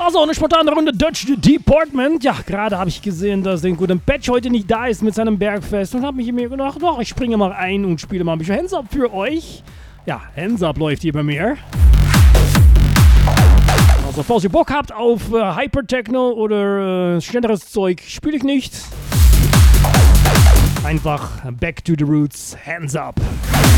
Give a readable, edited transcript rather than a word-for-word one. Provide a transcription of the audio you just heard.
war so eine spontane Runde Dutch Department. Ja, gerade habe ich gesehen, dass der gute Patch heute nicht da ist mit seinem Bergfest und habe mir gedacht, doch, ich springe mal ein und spiele mal ein bisschen Hands Up für euch. Ja, Hands Up läuft hier bei mir. Also, falls ihr Bock habt auf Hyper-Techno oder schnelleres Zeug, spiele ich nicht. Einfach Back to the Roots, Hands Up.